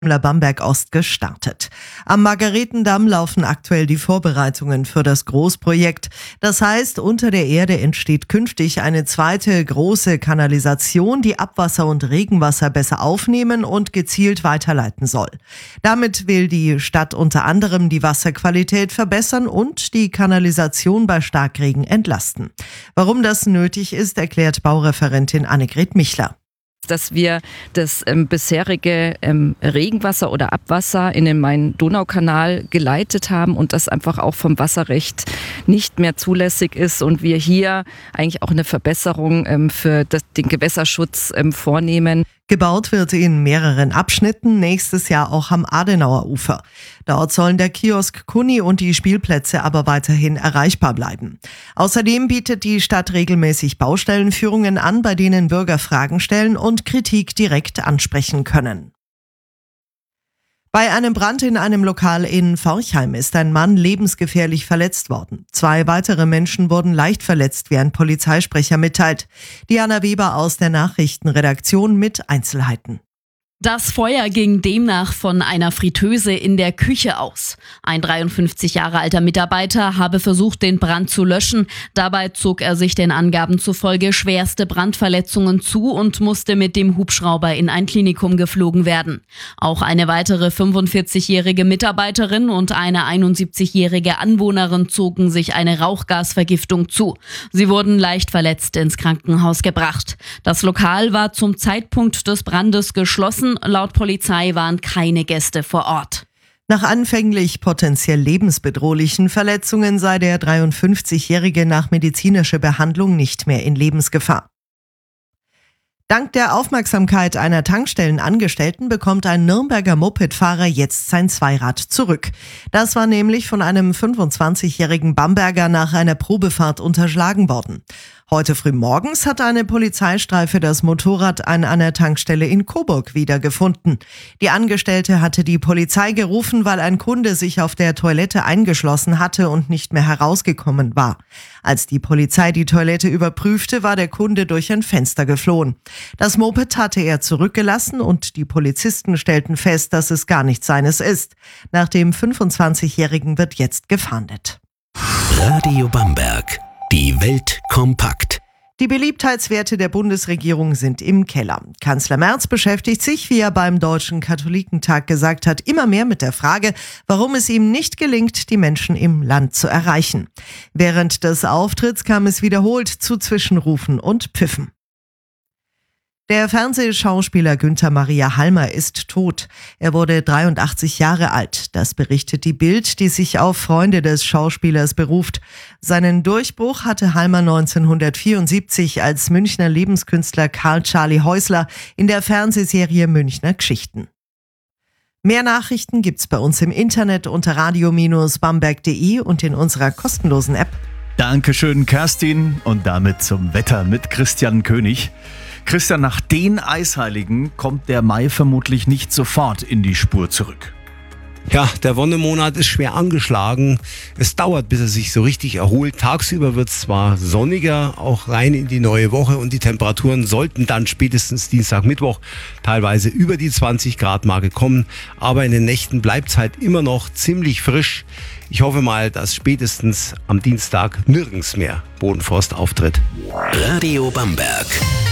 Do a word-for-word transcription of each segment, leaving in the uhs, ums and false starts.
Bamberg Ost gestartet. Am Margaretendamm laufen aktuell die Vorbereitungen für das Großprojekt. Das heißt, unter der Erde entsteht künftig eine zweite große Kanalisation, die Abwasser und Regenwasser besser aufnehmen und gezielt weiterleiten soll. Damit will die Stadt unter anderem die Wasserqualität verbessern und die Kanalisation bei Starkregen entlasten. Warum das nötig ist, erklärt Baureferentin Annegret Michler. Dass wir das ähm, bisherige ähm, Regenwasser oder Abwasser in den Main-Donau-Kanal geleitet haben und das einfach auch vom Wasserrecht nicht mehr zulässig ist und wir hier eigentlich auch eine Verbesserung ähm, für das, den Gewässerschutz ähm, vornehmen. Gebaut wird in mehreren Abschnitten, nächstes Jahr auch am Adenauer Ufer. Dort sollen der Kiosk Kuni und die Spielplätze aber weiterhin erreichbar bleiben. Außerdem bietet die Stadt regelmäßig Baustellenführungen an, bei denen Bürger Fragen stellen und Kritik direkt ansprechen können. Bei einem Brand in einem Lokal in Forchheim ist ein Mann lebensgefährlich verletzt worden. Zwei weitere Menschen wurden leicht verletzt, wie ein Polizeisprecher mitteilt. Diana Weber aus der Nachrichtenredaktion mit Einzelheiten. Das Feuer ging demnach von einer Fritteuse in der Küche aus. Ein dreiundfünfzig Jahre alter Mitarbeiter habe versucht, den Brand zu löschen. Dabei zog er sich den Angaben zufolge schwerste Brandverletzungen zu und musste mit dem Hubschrauber in ein Klinikum geflogen werden. Auch eine weitere fünfundvierzigjährige Mitarbeiterin und eine einundsiebzigjährige Anwohnerin zogen sich eine Rauchgasvergiftung zu. Sie wurden leicht verletzt ins Krankenhaus gebracht. Das Lokal war zum Zeitpunkt des Brandes geschlossen. Laut Polizei waren keine Gäste vor Ort. Nach anfänglich potenziell lebensbedrohlichen Verletzungen sei der dreiundfünfzigjährige nach medizinischer Behandlung nicht mehr in Lebensgefahr. Dank der Aufmerksamkeit einer Tankstellenangestellten bekommt ein Nürnberger Mopedfahrer jetzt sein Zweirad zurück. Das war nämlich von einem fünfundzwanzigjährigen Bamberger nach einer Probefahrt unterschlagen worden. Heute früh morgens hat eine Polizeistreife das Motorrad an einer Tankstelle in Coburg wiedergefunden. Die Angestellte hatte die Polizei gerufen, weil ein Kunde sich auf der Toilette eingeschlossen hatte und nicht mehr herausgekommen war. Als die Polizei die Toilette überprüfte, war der Kunde durch ein Fenster geflohen. Das Moped hatte er zurückgelassen und die Polizisten stellten fest, dass es gar nicht seines ist. Nach dem fünfundzwanzigjährigen wird jetzt gefahndet. Radio Bamberg. Die Welt kompakt. Die Beliebtheitswerte der Bundesregierung sind im Keller. Kanzler Merz beschäftigt sich, wie er beim Deutschen Katholikentag gesagt hat, immer mehr mit der Frage, warum es ihm nicht gelingt, die Menschen im Land zu erreichen. Während des Auftritts kam es wiederholt zu Zwischenrufen und Pfiffen. Der Fernsehschauspieler Günther Maria Halmer ist tot. Er wurde dreiundachtzig Jahre alt. Das berichtet die Bild, die sich auf Freunde des Schauspielers beruft. Seinen Durchbruch hatte Halmer neunzehnhundertvierundsiebzig als Münchner Lebenskünstler Karl Charlie Häusler in der Fernsehserie Münchner Geschichten. Mehr Nachrichten gibt's bei uns im Internet unter radio Bindestrich bamberg punkt de und in unserer kostenlosen App. Dankeschön, Kerstin. Und damit zum Wetter mit Christian König. Christian, nach den Eisheiligen kommt der Mai vermutlich nicht sofort in die Spur zurück. Ja, der Wonnemonat ist schwer angeschlagen. Es dauert, bis er sich so richtig erholt. Tagsüber wird es zwar sonniger, auch rein in die neue Woche und die Temperaturen sollten dann spätestens Dienstag, Mittwoch teilweise über die zwanzig Grad Marke kommen. Aber in den Nächten bleibt es halt immer noch ziemlich frisch. Ich hoffe mal, dass spätestens am Dienstag nirgends mehr Bodenfrost auftritt. Radio Bamberg.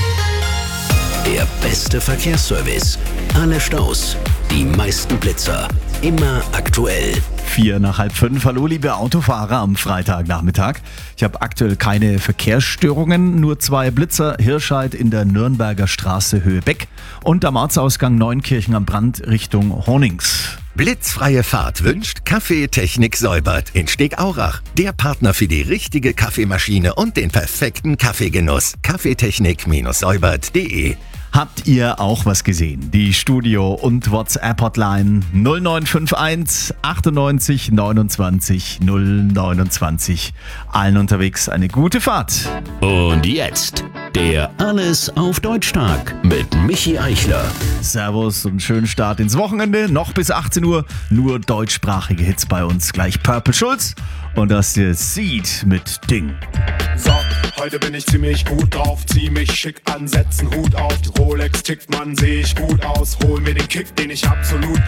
Der beste Verkehrsservice. Alle Staus, die meisten Blitzer. Immer aktuell. Vier nach halb fünf. Hallo, liebe Autofahrer am Freitagnachmittag. Ich habe aktuell keine Verkehrsstörungen, nur zwei Blitzer. Hirscheid in der Nürnberger Straße Höhe Beck und am Ortsausgang Neunkirchen am Brand Richtung Hornings. Blitzfreie Fahrt wünscht Kaffeetechnik Säubert in Stegaurach. Der Partner für die richtige Kaffeemaschine und den perfekten Kaffeegenuss. kaffeetechnik Säubert punkt de. Habt ihr auch was gesehen? Die Studio- und WhatsApp-Hotline null neun fünf eins achtundneunzig neunundzwanzig null neunundzwanzig. Allen unterwegs eine gute Fahrt. Und jetzt der Alles auf Deutsch-Tag mit Michi Eichler. Servus und schönen Start ins Wochenende. Noch bis achtzehn Uhr nur deutschsprachige Hits bei uns. Gleich Purple Schulz und das hier Seed mit Ding. So, Heute bin ich ziemlich gut drauf, zieh mich schick an, setz 'n Hut auf. Die Rolex tickt, man, seh ich gut aus. Hol mir den Kick, den ich absolut